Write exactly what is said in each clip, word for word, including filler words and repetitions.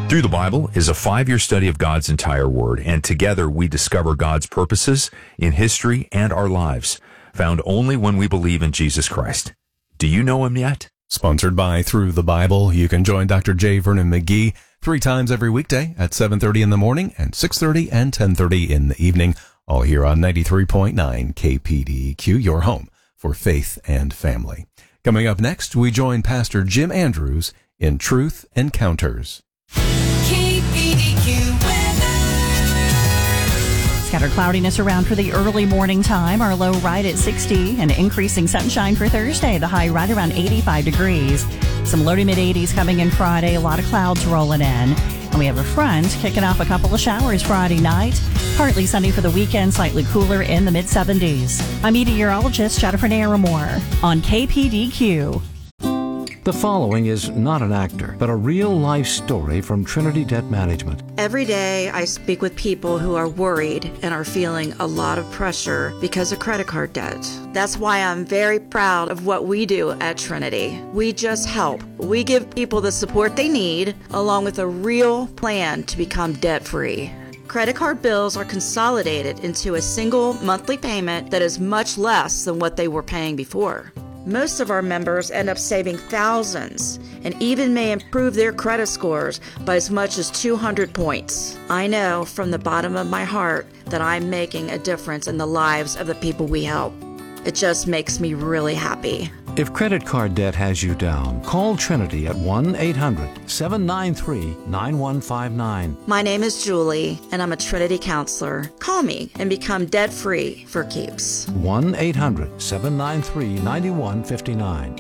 Through the Bible is a five-year study of God's entire Word, and together we discover God's purposes in history and our lives, found only when we believe in Jesus Christ. Do you know Him yet? Sponsored by Through the Bible. You can join Doctor J. Vernon McGee three times every weekday at seven thirty in the morning and six thirty and ten thirty in the evening, all here on ninety-three point nine K P D Q, your home for faith and family. Coming up next, we join Pastor Jim Andrews in Truth Encounters. K P D Q weather. Scattered cloudiness around for the early morning time. Our low right at sixty and increasing sunshine for Thursday. The high right around eighty-five degrees. Some low to mid eighties coming in Friday. A lot of clouds rolling in. And we have a front kicking off a couple of showers Friday night. Partly sunny for the weekend, slightly cooler in the mid seventies. I'm meteorologist Jennifer Naramore on K P D Q. The following is not an actor, but a real-life story from Trinity Debt Management. Every day I speak with people who are worried and are feeling a lot of pressure because of credit card debt. That's why I'm very proud of what we do at Trinity. We just help. We give people the support they need, along with a real plan to become debt-free. Credit card bills are consolidated into a single monthly payment that is much less than what they were paying before. Most of our members end up saving thousands and even may improve their credit scores by as much as two hundred points. I know from the bottom of my heart that I'm making a difference in the lives of the people we help. It just makes me really happy. If credit card debt has you down, call Trinity at one eight hundred seven nine three nine one five nine. My name is Julie, and I'm a Trinity counselor. Call me and become debt-free for keeps. one eight hundred seven nine three nine one five nine.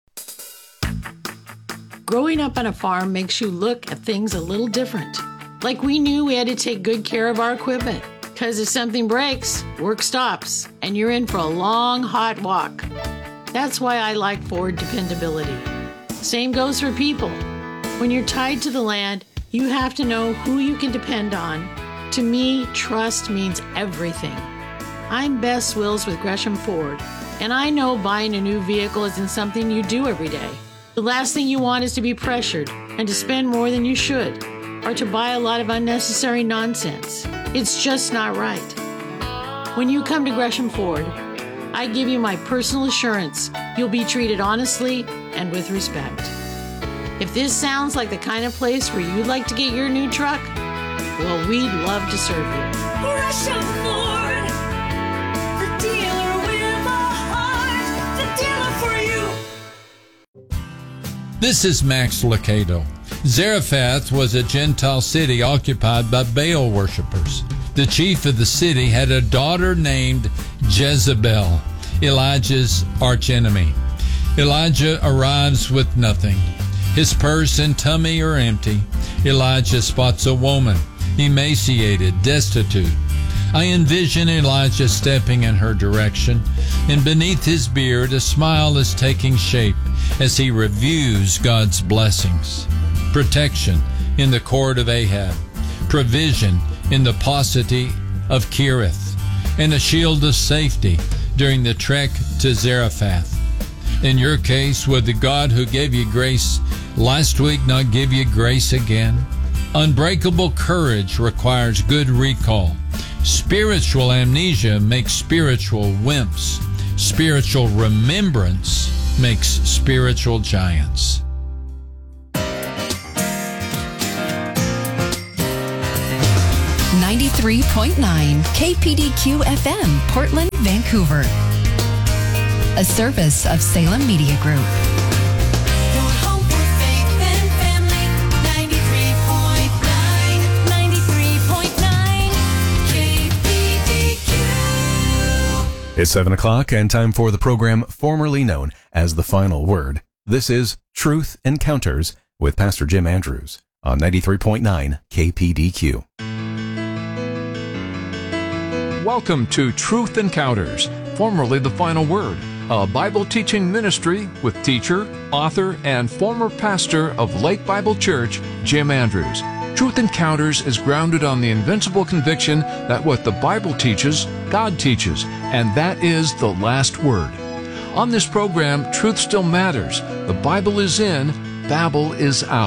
Growing up on a farm makes you look at things a little different. Like we knew we had to take good care of our equipment, because if something breaks, work stops, and you're in for a long, hot walk. That's why I like Ford dependability. Same goes for people. When you're tied to the land, you have to know who you can depend on. To me, trust means everything. I'm Bess Wills with Gresham Ford, and I know buying a new vehicle isn't something you do every day. The last thing you want is to be pressured and to spend more than you should, or to buy a lot of unnecessary nonsense. It's just not right. When you come to Gresham Ford, I give you my personal assurance you'll be treated honestly and with respect. If this sounds like the kind of place where you'd like to get your new truck, well, we'd love to serve you. Gresham Ford, the dealer with a heart, the dealer for you. This is Max Lucado. Zarephath was a Gentile city occupied by Baal worshippers. The chief of the city had a daughter named Jezebel, Elijah's archenemy. Elijah arrives with nothing. His purse and tummy are empty. Elijah spots a woman, emaciated, destitute. I envision Elijah stepping in her direction, and beneath his beard a smile is taking shape as he reviews God's blessings. Protection in the court of Ahab, provision in the paucity of Kerith, and a shield of safety during the trek to Zarephath. In your case, would the God who gave you grace last week not give you grace again? Unbreakable courage requires good recall. Spiritual amnesia makes spiritual wimps. Spiritual remembrance makes spiritual giants. ninety-three point nine K P D Q F M, Portland, Vancouver. A service of Salem Media Group. Your home for faith and family, ninety-three point nine, ninety-three point nine K P D Q. It's seven o'clock and time for the program formerly known as The Final Word. This is Truth Encounters with Pastor Jim Andrews on ninety-three point nine K P D Q. Welcome to Truth Encounters, formerly The Final Word, a Bible teaching ministry with teacher, author, and former pastor of Lake Bible Church, Jim Andrews. Truth Encounters is grounded on the invincible conviction that what the Bible teaches, God teaches, and that is the last word. On this program, truth still matters. The Bible is in, Babel is out.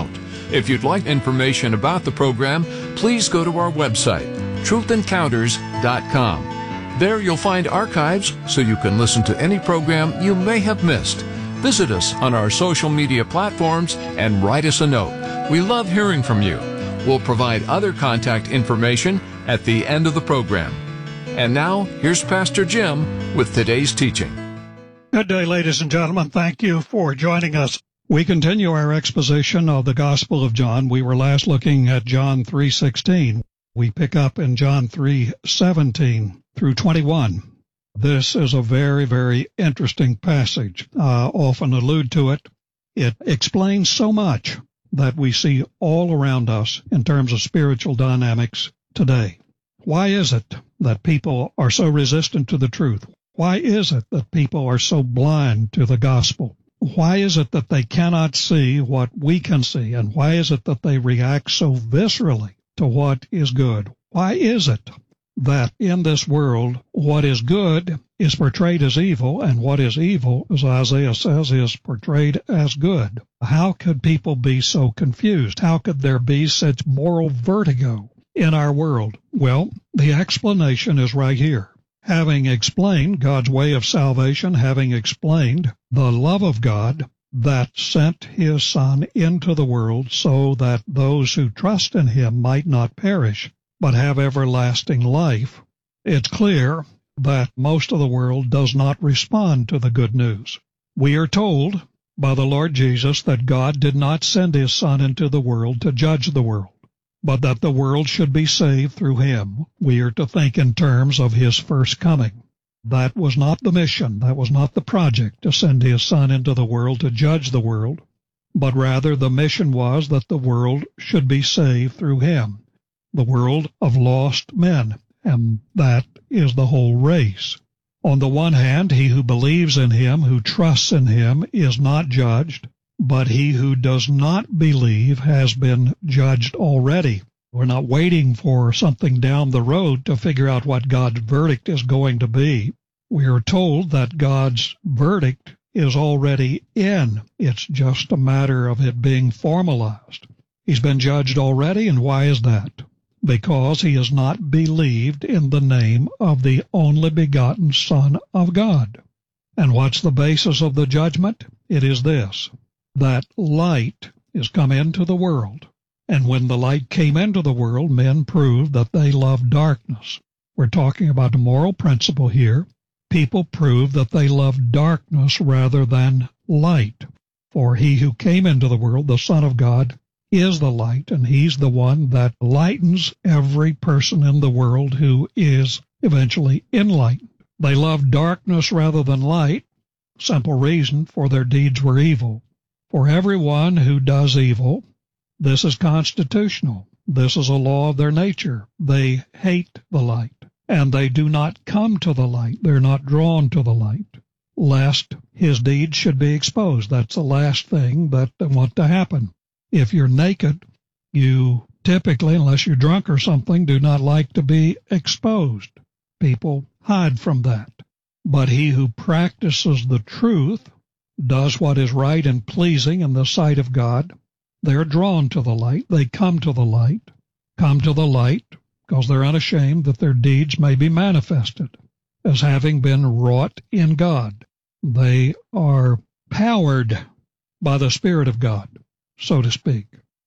If you'd like information about the program, please go to our website, truth encounters dot com. There you'll find archives so you can listen to any program you may have missed. Visit us on our social media platforms and write us a note. We love hearing from you. We'll provide other contact information at the end of the program. And now, here's Pastor Jim with today's teaching. Good day, ladies and gentlemen. Thank you for joining us. We continue our exposition of the Gospel of John. We were last looking at John three sixteen. We pick up in John three seventeen through twenty-one. This is a very, very interesting passage. I often allude to it. It explains so much that we see all around us in terms of spiritual dynamics today. Why is it that people are so resistant to the truth? Why is it that people are so blind to the gospel? Why is it that they cannot see what we can see? And why is it that they react so viscerally to what is good? Why is it that in this world, what is good is portrayed as evil, and what is evil, as Isaiah says, is portrayed as good? How could people be so confused? How could there be such moral vertigo in our world? Well, the explanation is right here. Having explained God's way of salvation, having explained the love of God that sent His Son into the world so that those who trust in Him might not perish, but have everlasting life, it's clear that most of the world does not respond to the good news. We are told by the Lord Jesus that God did not send His Son into the world to judge the world, but that the world should be saved through Him. We are to think in terms of His first coming. That was not the mission, that was not the project, to send His Son into the world to judge the world, but rather the mission was that the world should be saved through Him, the world of lost men, and that is the whole race. On the one hand, he who believes in Him, who trusts in Him, is not judged, but he who does not believe has been judged already. We're not waiting for something down the road to figure out what God's verdict is going to be. We are told that God's verdict is already in. It's just a matter of it being formalized. He's been judged already, and why is that? Because he has not believed in the name of the only begotten Son of God. And what's the basis of the judgment? It is this, that light is come into the world. And when the light came into the world, men proved that they loved darkness. We're talking about a moral principle here. People proved that they loved darkness rather than light. For he who came into the world, the Son of God, is the light, and he's the one that lightens every person in the world who is eventually enlightened. They loved darkness rather than light. Simple reason, for their deeds were evil. For everyone who does evil, this is constitutional. This is a law of their nature. They hate the light, and they do not come to the light. They're not drawn to the light, lest his deeds should be exposed. That's the last thing that they want to happen. If you're naked, you typically, unless you're drunk or something, do not like to be exposed. People hide from that. But he who practices the truth, does what is right and pleasing in the sight of God, they're drawn to the light. They come to the light, come to the light because they're unashamed that their deeds may be manifested as having been wrought in God. They are powered by the Spirit of God, so to speak.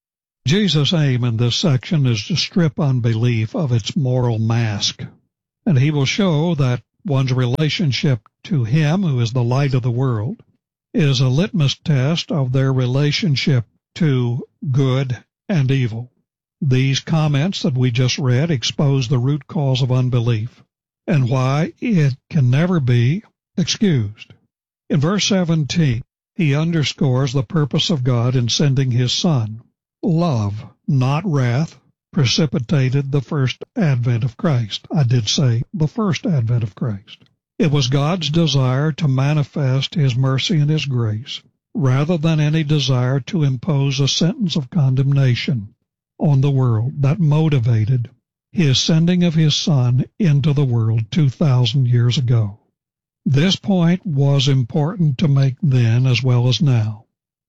Jesus' aim in this section is to strip unbelief of its moral mask, and he will show that one's relationship to Him, who is the light of the world, is a litmus test of their relationship to good and evil. These comments that we just read expose the root cause of unbelief and why it can never be excused. In verse seventeen, he underscores the purpose of God in sending His Son. Love, not wrath, precipitated the first advent of Christ. I did say the first advent of Christ. It was God's desire to manifest His mercy and His grace, rather than any desire to impose a sentence of condemnation on the world that motivated His sending of His Son into the world two thousand years ago. This point was important to make then as well as now.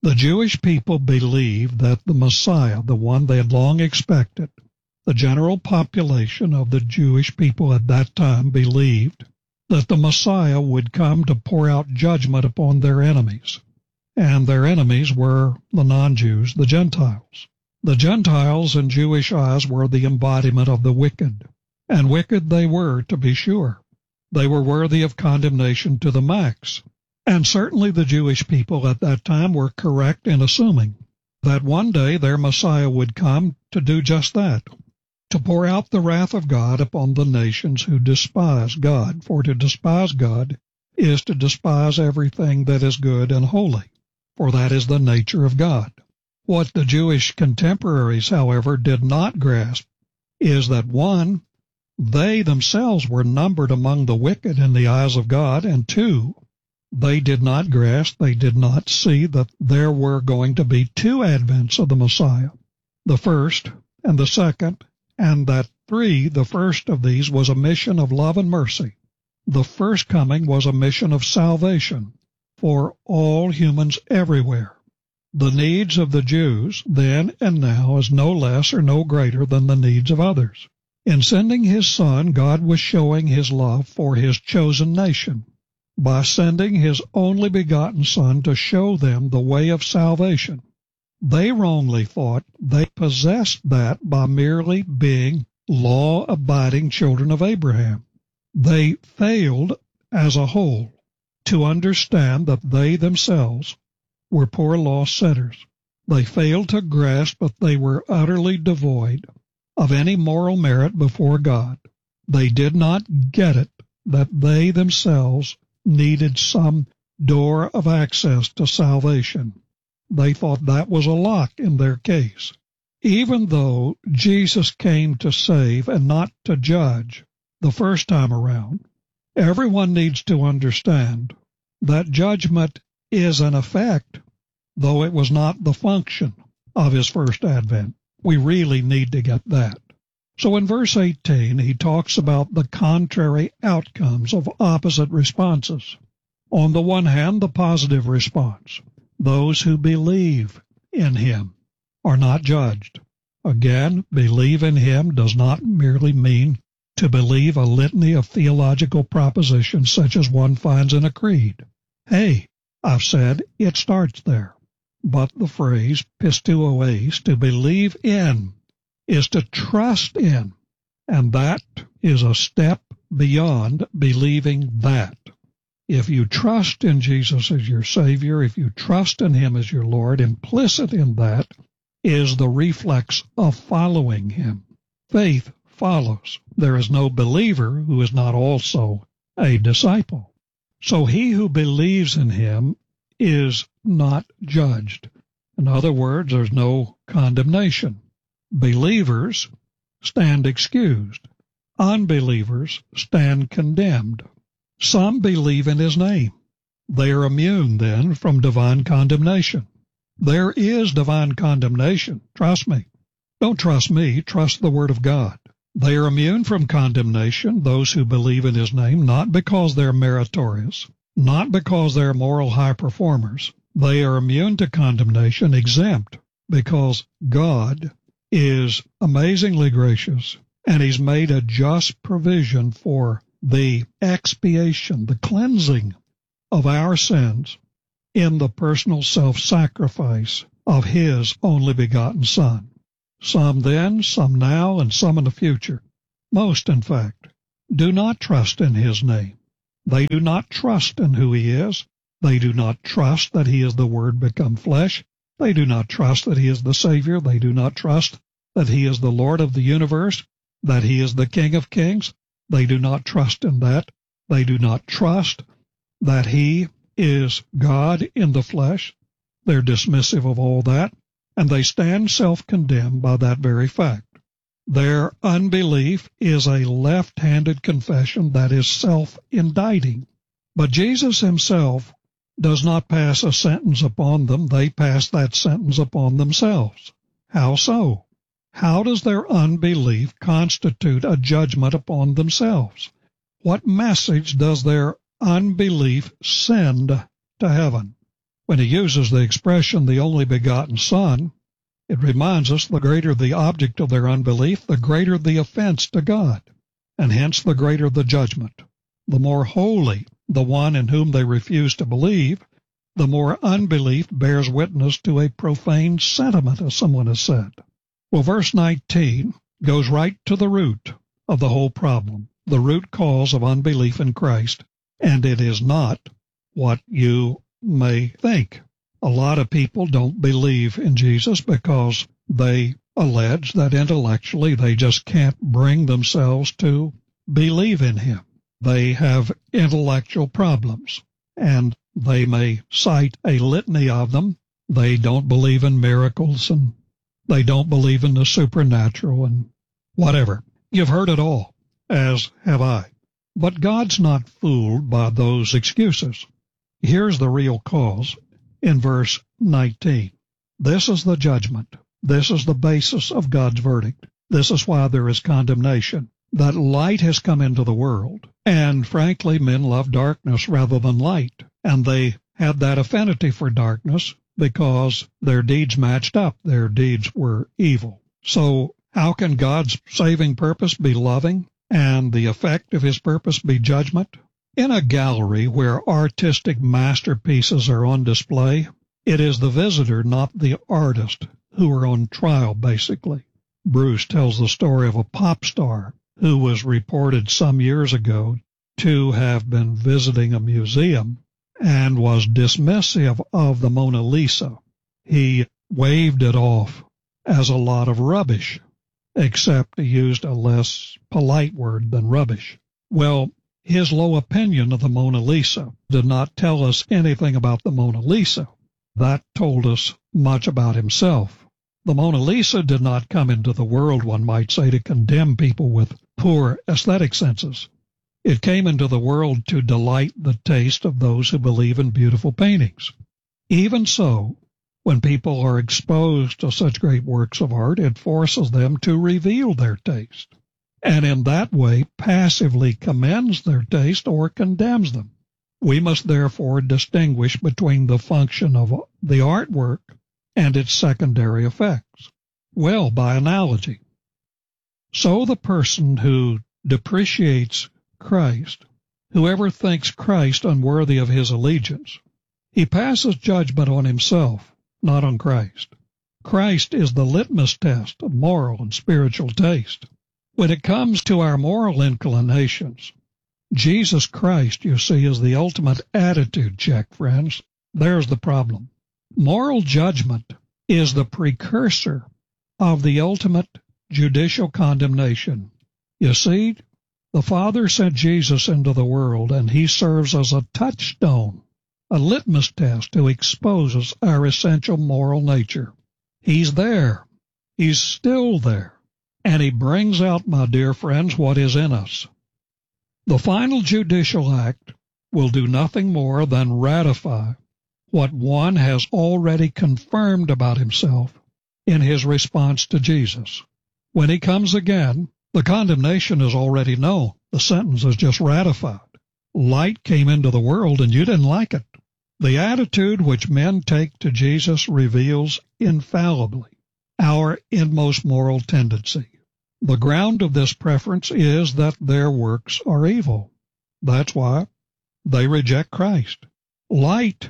The Jewish people believed that the Messiah, the one they had long expected, the general population of the Jewish people at that time believed that the Messiah would come to pour out judgment upon their enemies. And their enemies were the non-Jews, the Gentiles. The Gentiles in Jewish eyes were the embodiment of the wicked. And wicked they were, to be sure. They were worthy of condemnation to the max. And certainly the Jewish people at that time were correct in assuming that one day their Messiah would come to do just that, to pour out the wrath of God upon the nations who despise God. For to despise God is to despise everything that is good and holy, for that is the nature of God. What the Jewish contemporaries, however, did not grasp is that, one, they themselves were numbered among the wicked in the eyes of God, and two, they did not grasp, they did not see that there were going to be two advents of the Messiah, the first and the second, and that three, the first of these was a mission of love and mercy. The first coming was a mission of salvation for all humans everywhere. The needs of the Jews then and now is no less or no greater than the needs of others. In sending his Son, God was showing his love for his chosen nation by sending his only begotten Son to show them the way of salvation. They wrongly thought they possessed that by merely being law-abiding children of Abraham. They failed, as a whole, to understand that they themselves were poor lost sinners. They failed to grasp that they were utterly devoid of any moral merit before God. They did not get it that they themselves needed some door of access to salvation. They thought that was a lock in their case. Even though Jesus came to save and not to judge the first time around, everyone needs to understand that judgment is an effect, though it was not the function of his first advent. We really need to get that. So in verse eighteen, he talks about the contrary outcomes of opposite responses. On the one hand, the positive response. Those who believe in him are not judged. Again, believe in him does not merely mean to believe a litany of theological propositions such as one finds in a creed. Hey, I've said it starts there. But the phrase pisteuoes, to believe in, is to trust in, and that is a step beyond believing that. If you trust in Jesus as your Savior, if you trust in him as your Lord, implicit in that is the reflex of following him. Faith follows. There is no believer who is not also a disciple. So he who believes in him is not judged. In other words, there's no condemnation. Believers stand excused. Unbelievers stand condemned. Some believe in his name. They are immune, then, from divine condemnation. There is divine condemnation. Trust me. Don't trust me. Trust the Word of God. They are immune from condemnation, those who believe in his name, not because they're meritorious, not because they're moral high performers. They are immune to condemnation, exempt, because God is amazingly gracious, and he's made a just provision for the expiation, the cleansing of our sins in the personal self-sacrifice of his only begotten Son. Some then, some now, and some in the future, most in fact, do not trust in his name. They do not trust in who he is. They do not trust that he is the Word become flesh. They do not trust that he is the Savior. They do not trust that he is the Lord of the universe, that he is the King of kings. They do not trust in that. They do not trust that he is God in the flesh. They're dismissive of all that, and they stand self-condemned by that very fact. Their unbelief is a left-handed confession that is self-indicting. But Jesus himself does not pass a sentence upon them. They pass that sentence upon themselves. How so? How does their unbelief constitute a judgment upon themselves? What message does their unbelief send to heaven? When he uses the expression, the only begotten Son, it reminds us the greater the object of their unbelief, the greater the offense to God, and hence the greater the judgment. The more holy the one in whom they refuse to believe, the more unbelief bears witness to a profane sentiment, as someone has said. Well, verse nineteen goes right to the root of the whole problem, the root cause of unbelief in Christ, and it is not what you may think. A lot of people don't believe in Jesus because they allege that intellectually they just can't bring themselves to believe in him. They have intellectual problems, and they may cite a litany of them. They don't believe in miracles, and they don't believe in the supernatural, and whatever. You've heard it all, as have I. But God's not fooled by those excuses. Here's the real cause in verse nineteen. This is the judgment. This is the basis of God's verdict. This is why there is condemnation. That light has come into the world, and frankly, men love darkness rather than light, and they had that affinity for darkness because their deeds matched up. Their deeds were evil. So how can God's saving purpose be loving and the effect of his purpose be judgment? In a gallery where artistic masterpieces are on display, it is the visitor, not the artist, who are on trial, basically. Bruce tells the story of a pop star who was reported some years ago to have been visiting a museum and was dismissive of the Mona Lisa. He waved it off as a lot of rubbish, except he used a less polite word than rubbish. Well, his low opinion of the Mona Lisa did not tell us anything about the Mona Lisa. That told us much about himself. The Mona Lisa did not come into the world, one might say, to condemn people with poor aesthetic senses. It came into the world to delight the taste of those who believe in beautiful paintings. Even so, when people are exposed to such great works of art, it forces them to reveal their taste, and in that way passively commends their taste or condemns them. We must therefore distinguish between the function of the artwork and its secondary effects. Well, by analogy, so the person who depreciates Christ, whoever thinks Christ unworthy of his allegiance, he passes judgment on himself, not on Christ. Christ is the litmus test of moral and spiritual taste. When it comes to our moral inclinations, Jesus Christ, you see, is the ultimate attitude check, friends. There's the problem. Moral judgment is the precursor of the ultimate judicial condemnation. You see, the Father sent Jesus into the world, and he serves as a touchstone, a litmus test to expose our essential moral nature. He's there. He's still there. And he brings out, my dear friends, what is in us. The final judicial act will do nothing more than ratify what one has already confirmed about himself in his response to Jesus. When he comes again, the condemnation is already known. The sentence is just ratified. Light came into the world, and you didn't like it. The attitude which men take to Jesus reveals infallibly our inmost moral tendency. The ground of this preference is that their works are evil. That's why they reject Christ. Light,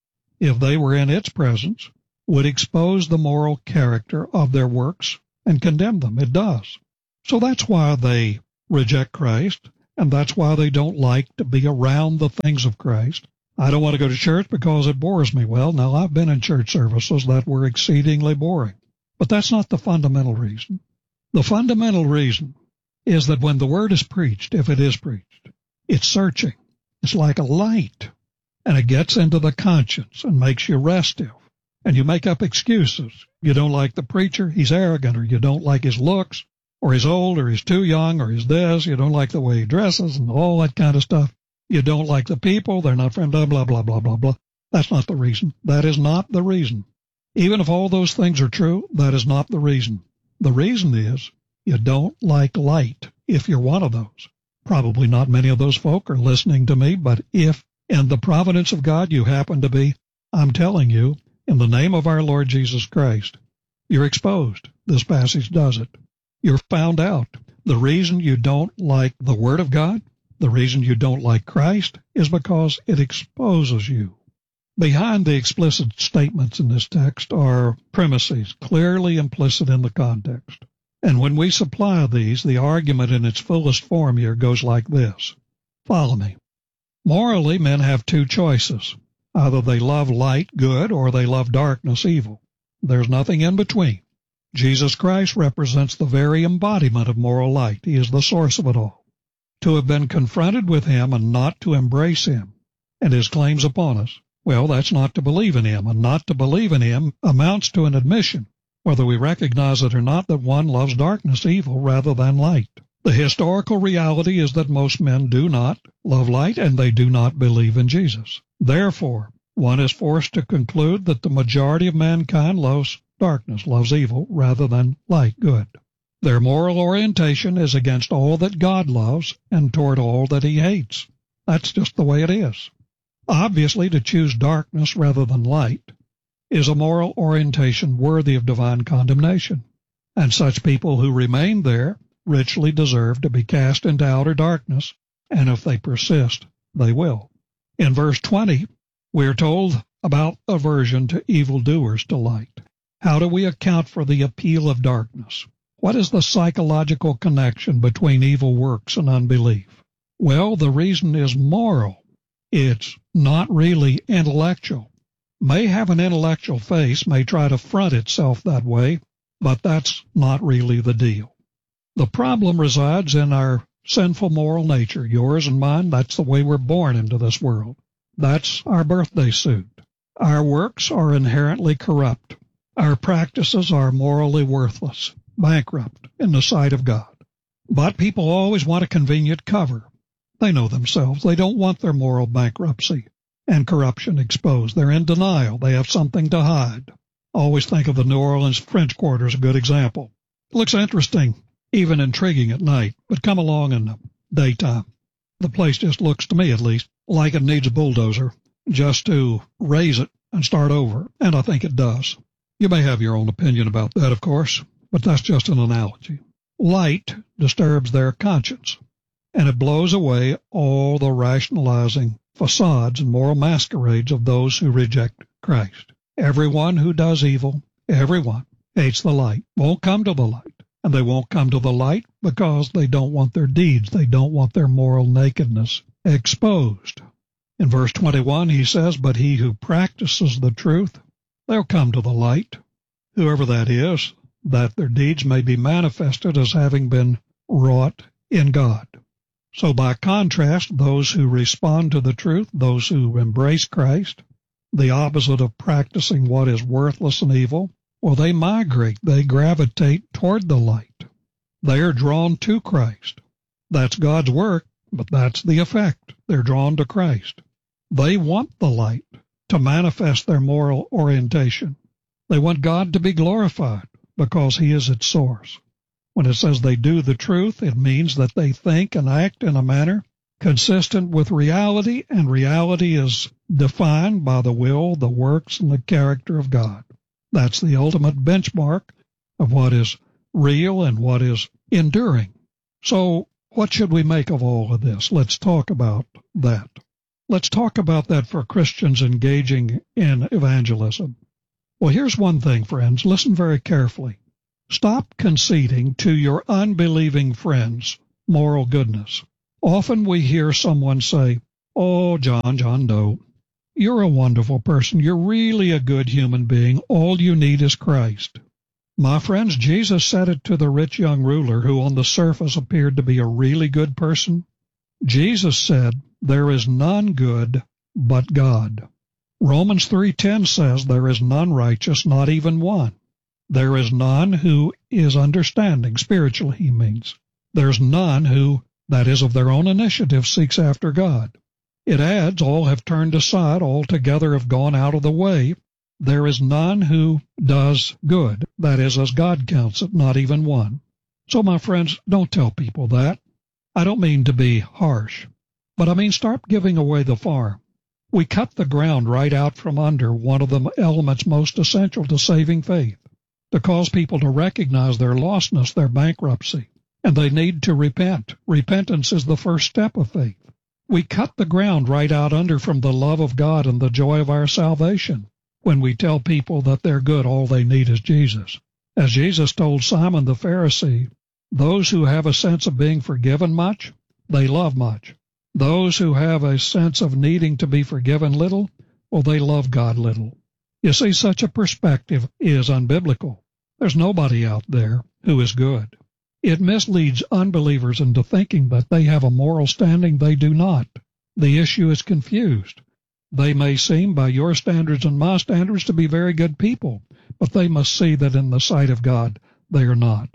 if they were in its presence, would expose the moral character of their works and condemn them. It does. So that's why they reject Christ, and that's why they don't like to be around the things of Christ. I don't want to go to church because it bores me. Well, now, I've been in church services that were exceedingly boring. But that's not the fundamental reason. The fundamental reason is that when the word is preached, if it is preached, it's searching. It's like a light, and it gets into the conscience and makes you restive. And you make up excuses. You don't like the preacher, he's arrogant, or you don't like his looks, or he's old, or he's too young, or he's this. You don't like the way he dresses and all that kind of stuff. You don't like the people, they're not friends, blah, blah, blah, blah, blah, blah. That's not the reason. That is not the reason. Even if all those things are true, that is not the reason. The reason is you don't like light, if you're one of those. Probably not many of those folk are listening to me, but if in the providence of God you happen to be, I'm telling you, in the name of our Lord Jesus Christ, you're exposed. This passage does it. You're found out. The reason you don't like the Word of God, the reason you don't like Christ, is because it exposes you. Behind the explicit statements in this text are premises clearly implicit in the context. And when we supply these, the argument in its fullest form here goes like this. Follow me. Morally, men have two choices. Either they love light, good, or they love darkness, evil. There's nothing in between. Jesus Christ represents the very embodiment of moral light. He is the source of it all. To have been confronted with him and not to embrace him and his claims upon us, well, that's not to believe in him, and not to believe in him amounts to an admission, whether we recognize it or not, that one loves darkness, evil, rather than light. The historical reality is that most men do not love light, and they do not believe in Jesus. Therefore, one is forced to conclude that the majority of mankind loves darkness, loves evil, rather than light, good. Their moral orientation is against all that God loves and toward all that he hates. That's just the way it is. Obviously, to choose darkness rather than light is a moral orientation worthy of divine condemnation, and such people who remain there richly deserve to be cast into outer darkness, and if they persist, they will. In verse twenty, we are told about aversion to evildoers to light. How do we account for the appeal of darkness? What is the psychological connection between evil works and unbelief? Well, the reason is moral. It's not really intellectual. May have an intellectual face, may try to front itself that way, but that's not really the deal. The problem resides in our sinful moral nature, yours and mine. That's the way we're born into this world. That's our birthday suit. Our works are inherently corrupt. Our practices are morally worthless, bankrupt in the sight of God. But people always want a convenient cover. They know themselves. They don't want their moral bankruptcy and corruption exposed. They're in denial. They have something to hide. Always think of the New Orleans French Quarter as a good example. It looks interesting, even intriguing at night, but come along in the daytime. The place just looks, to me at least, like it needs a bulldozer just to raise it and start over, and I think it does. You may have your own opinion about that, of course, but that's just an analogy. Light disturbs their conscience, and it blows away all the rationalizing facades and moral masquerades of those who reject Christ. Everyone who does evil, everyone, hates the light, won't come to the light. And they won't come to the light because they don't want their deeds, they don't want their moral nakedness exposed. In verse twenty-one, he says, "But he who practices the truth, they'll come to the light, whoever that is, that their deeds may be manifested as having been wrought in God." So by contrast, those who respond to the truth, those who embrace Christ, the opposite of practicing what is worthless and evil, well, they migrate, they gravitate toward the light. They are drawn to Christ. That's God's work, but that's the effect. They're drawn to Christ. They want the light to manifest their moral orientation. They want God to be glorified because he is its source. When it says they do the truth, it means that they think and act in a manner consistent with reality, and reality is defined by the will, the works, and the character of God. That's the ultimate benchmark of what is real and what is enduring. So what should we make of all of this? Let's talk about that. Let's talk about that for Christians engaging in evangelism. Well, here's one thing, friends. Listen very carefully. Stop conceding to your unbelieving friends moral goodness. Often we hear someone say, "Oh, John, John Doe, you're a wonderful person. You're really a good human being. All you need is Christ." My friends, Jesus said it to the rich young ruler who on the surface appeared to be a really good person. Jesus said, "There is none good but God." Romans three ten says, "There is none righteous, not even one. There is none who is understanding," spiritually he means. There's none who, that is of their own initiative, seeks after God. It adds, all have turned aside, altogether have gone out of the way. There is none who does good, that is, as God counts it, not even one. So, my friends, don't tell people that. I don't mean to be harsh, but I mean start giving away the farm. We cut the ground right out from under one of the elements most essential to saving faith, to cause people to recognize their lostness, their bankruptcy, and they need to repent. Repentance is the first step of faith. We cut the ground right out under from the love of God and the joy of our salvation when we tell people that they're good, all they need is Jesus. As Jesus told Simon the Pharisee, those who have a sense of being forgiven much, they love much. Those who have a sense of needing to be forgiven little, well, they love God little. You see, such a perspective is unbiblical. There's nobody out there who is good. It misleads unbelievers into thinking that they have a moral standing they do not. The issue is confused. They may seem, by your standards and my standards, to be very good people, but they must see that in the sight of God they are not.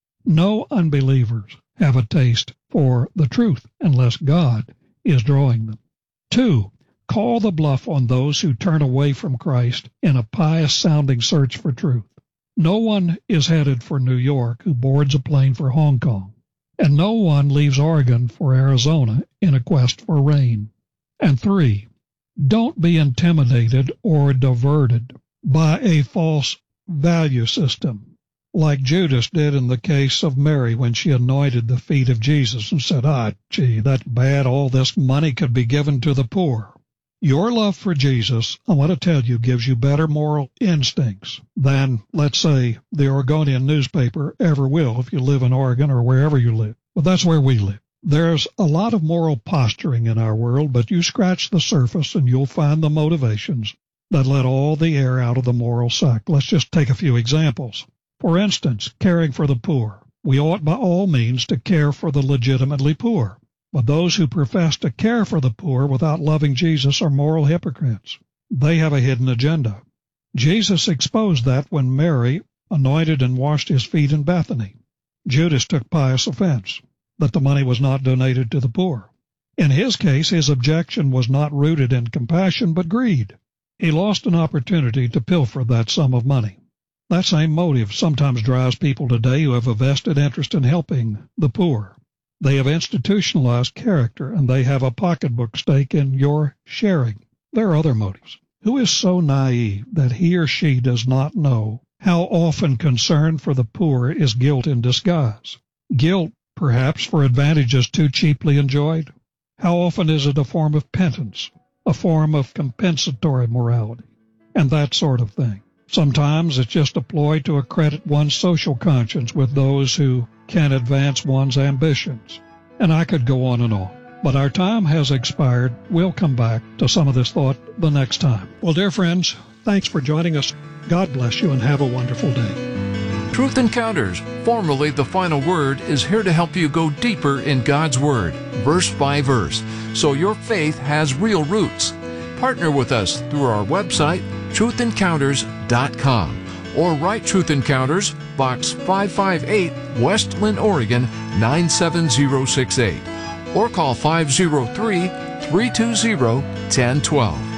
No unbelievers have a taste for the truth unless God is drawing them. Two, call the bluff on those who turn away from Christ in a pious-sounding search for truth. No one is headed for New York who boards a plane for Hong Kong, and no one leaves Oregon for Arizona in a quest for rain. And three, don't be intimidated or diverted by a false value system, like Judas did in the case of Mary when she anointed the feet of Jesus and said, ah, gee, that's bad, all this money could be given to the poor. Your love for Jesus, I want to tell you, gives you better moral instincts than, let's say, the Oregonian newspaper ever will if you live in Oregon or wherever you live. But that's where we live. There's a lot of moral posturing in our world, but you scratch the surface and you'll find the motivations that let all the air out of the moral sack. Let's just take a few examples. For instance, caring for the poor. We ought by all means to care for the legitimately poor. But those who profess to care for the poor without loving Jesus are moral hypocrites. They have a hidden agenda. Jesus exposed that when Mary anointed and washed his feet in Bethany. Judas took pious offense that the money was not donated to the poor. In his case, his objection was not rooted in compassion but greed. He lost an opportunity to pilfer that sum of money. That same motive sometimes drives people today who have a vested interest in helping the poor. They have institutionalized character, and they have a pocketbook stake in your sharing. There are other motives. Who is so naive that he or she does not know how often concern for the poor is guilt in disguise? Guilt, perhaps, for advantages too cheaply enjoyed? How often is it a form of penance, a form of compensatory morality, and that sort of thing? Sometimes it's just a ploy to accredit one's social conscience with those who can advance one's ambitions. And I could go on and on. But our time has expired. We'll come back to some of this thought the next time. Well, dear friends, thanks for joining us. God bless you and have a wonderful day. Truth Encounters, formerly The Final Word, is here to help you go deeper in God's Word, verse by verse, so your faith has real roots. Partner with us through our website, truth encounters dot com, or write Truth Encounters, Box five five eight, West Linn, Oregon nine seven zero six eight, or call five oh three, three two zero, one oh one two.